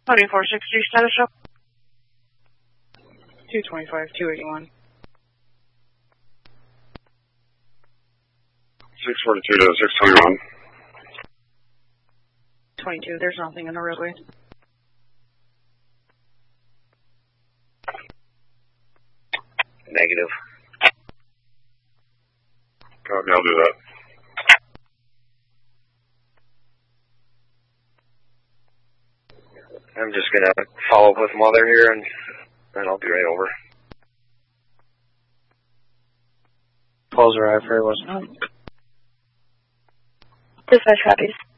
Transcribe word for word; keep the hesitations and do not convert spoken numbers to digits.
twenty-four sixty, status up. two twenty-five, two eighty-one. six forty-two to six twenty-one. twenty-two, there's nothing in the roadway. Negative. Copy, I'll do that. I'm just going to follow up with Mother here, and then I'll be right over. Pulls arrive for wasn't it? Dispatch copies.